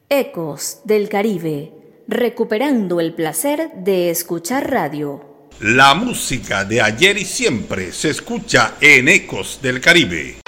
Ecos del Caribe, recuperando el placer de escuchar radio. La música de ayer y siempre se escucha en Ecos del Caribe.